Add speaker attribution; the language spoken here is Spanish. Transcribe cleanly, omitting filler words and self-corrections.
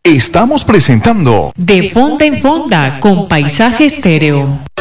Speaker 1: Estamos presentando
Speaker 2: De Fonda en Fonda con Paisaje Estéreo.